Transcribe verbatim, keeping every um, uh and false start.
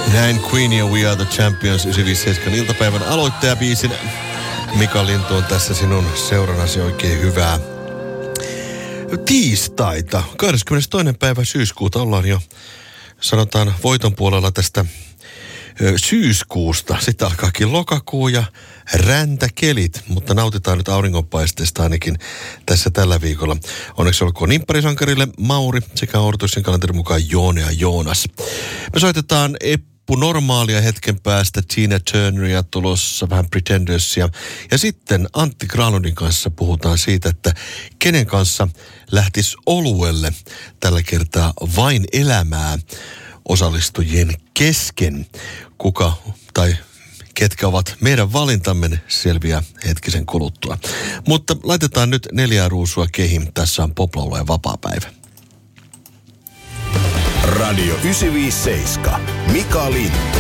Näin Queen ja We Are The Champions yhdeksänkymmentäseitsemän iltapäivän aloittajabiisin. Mika Lintu on tässä sinun seuranasi, oikein hyvää tiistaita. kahdeskymmenestoinen päivä syyskuuta ollaan jo, sanotaan, voiton puolella tästä ö, syyskuusta. Sitten alkaakin lokakuu ja räntäkelit, mutta nautitaan nyt auringonpaisteesta ainakin tässä tällä viikolla. Onneksi olkoon nimpparisankarille Mauri sekä ortodoksisen kalenterin mukaan Joone ja Joonas. Me soitetaan Eppu Normaalia hetken päästä, Tina Turneria tulossa, vähän Pretendersia. Ja sitten Antti Granlundin kanssa puhutaan siitä, että kenen kanssa lähtisi oluelle tällä kertaa vain elämää osallistujien kesken. Kuka tai ketkä ovat meidän valintamme, selviää hetkisen kuluttua. Mutta laitetaan nyt neljää ruusua kehiin. Tässä on Poplaula ja vapaapäivä. Radio yhdeksänsataaviisikymmentäseitsemän. Mika Lintu.